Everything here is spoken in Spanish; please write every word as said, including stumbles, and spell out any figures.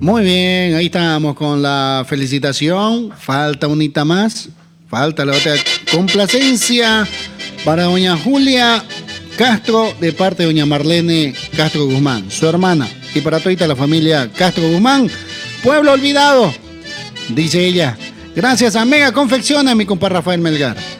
Muy bien, ahí estamos con la felicitación. Falta unita más. Falta la otra complacencia para doña Julia Castro de parte de doña Marlene Castro Guzmán, su hermana. Y para toda la familia Castro Guzmán, pueblo olvidado, dice ella. Gracias a Mega Confecciones, mi compa Rafael Melgar.